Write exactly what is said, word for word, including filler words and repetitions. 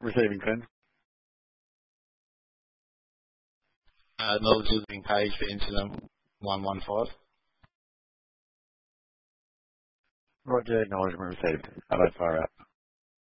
Receiving, Glenn. Uh, knowledge is being paid for incident one one five. Roger, acknowledgement received. Hello, fire out.